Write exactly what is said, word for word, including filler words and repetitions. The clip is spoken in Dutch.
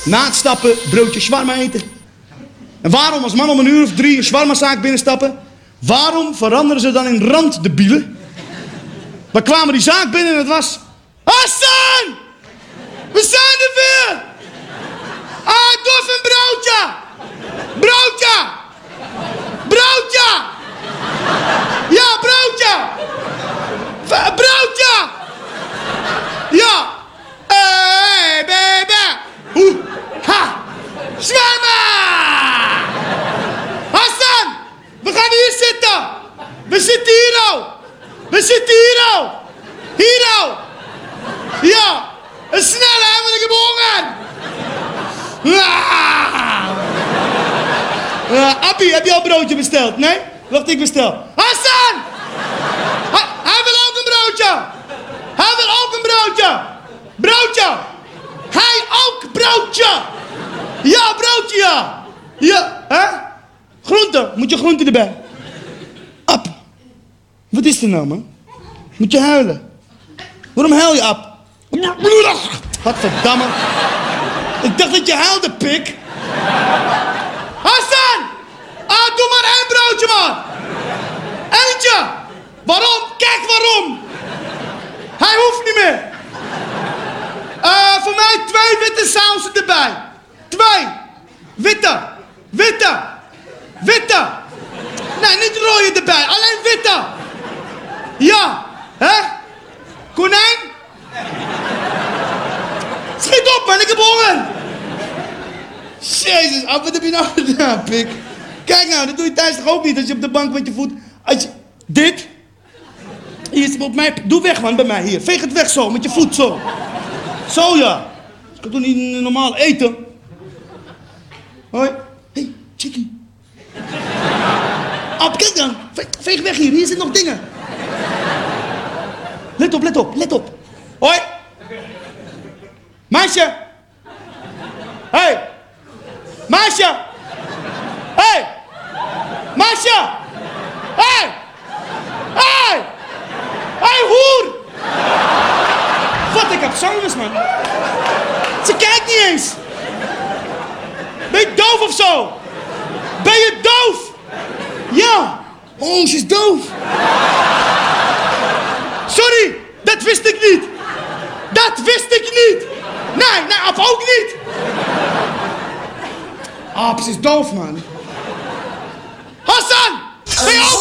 Na het stappen broodje shawarma eten. En waarom als man om een uur of drie een shawarmazaak binnenstappen? Waarom veranderen ze dan in randdebielen? We kwamen die zaak binnen en het was... Hassan! We zijn er weer! Ah, doe even een broodje! Broodje! Broodje! Ja, broodje! V- broodje! Ja! Hey, baby! Oeh! Ha! Shawarma! Hassan! We gaan hier zitten! We zitten hier al! We zitten hier al! Hier al! Ja! En snel, hè, want ik heb honger! Ah! Uh, Appie, heb je al een broodje besteld? Nee? Wacht, ik bestel. Hassan! Ha hij wil ook een broodje! Hij wil ook een broodje! Broodje! Hij ook broodje! Ja, broodje, ja! Ja, hè? Groente, moet je groente erbij? App, wat is er nou, man? Moet je huilen? Waarom huil je, App? Godverdamme. Ik dacht dat je huilde, pik. Hassan! Ah, doe maar één broodje, man. Eentje. Waarom? Kijk waarom. Hij hoeft niet meer. Uh, voor mij twee witte sausen erbij. Twee. Witte. Witte. Witte. Nee, niet rode erbij. Alleen witte. Ja. Hè? Konijn? Schiet op, man. Ik heb honger. Jezus, wat heb je nou gedaan, pik? Kijk nou, dat doe je thuis toch ook niet als je op de bank met je voet... Als je... Dit? Hier is op mij... Doe weg, man, bij mij. Hier, veeg het weg zo, met je voet zo. Zo, ja. Ik kan toch niet normaal eten? Hoi. Hé, hey, chickie. Ab, kijk dan. Ve veeg weg hier, hier zitten nog dingen. Let op, let op, let op. Hoi. Meisje. Hé. Hey. Meisje. Hé. Hey. Meisje. Hé. Hey. Hé. Hey. Hé, hey, hoer. Wat, ik heb zangers, man. Ze kijkt niet eens. Ben je doof of zo? Ben je doof? Ja. Oh, ze is doof. Sorry, dat wist ik niet. Dat wist ik niet. Nee, nee, of ook niet. Ah, ze is doof, man. Hassan, ben je ook